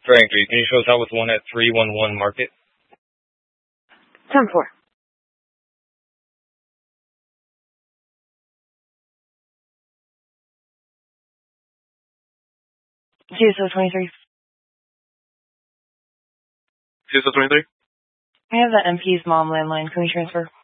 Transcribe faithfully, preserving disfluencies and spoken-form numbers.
Frank, can you show us out with one at three one one Market? ten four. G S O twenty-three. G S O twenty-three? I have the M P's mom landline. Can we transfer?